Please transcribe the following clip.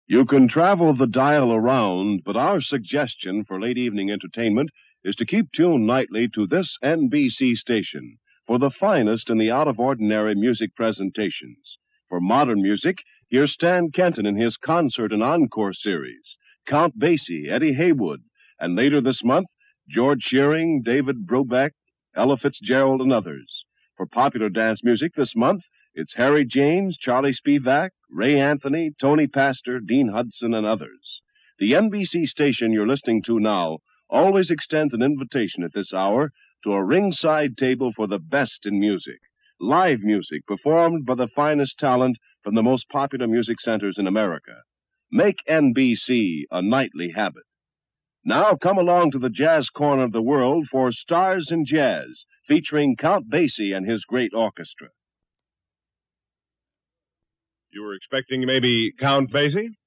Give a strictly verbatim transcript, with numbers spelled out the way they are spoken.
You can travel the dial around, but our suggestion for late evening entertainment is to keep tuned nightly to this N B C station for the finest in the out-of-ordinary music presentations. For modern music, here's Stan Kenton in his concert and encore series, Count Basie, Eddie Heywood, and later this month, George Shearing, David Brubeck, Ella Fitzgerald, and others. For popular dance music this month, it's Harry James, Charlie Spivak, Ray Anthony, Tony Pastor, Dean Hudson, and others. The N B C station you're listening to now always extends an invitation at this hour to a ringside table for the best in music. Live music performed by the finest talent from the most popular music centers in America. Make N B C a nightly habit. Now come along to the jazz corner of the world for Stars in Jazz, featuring Count Basie and his great orchestra. You were expecting maybe Count Basie?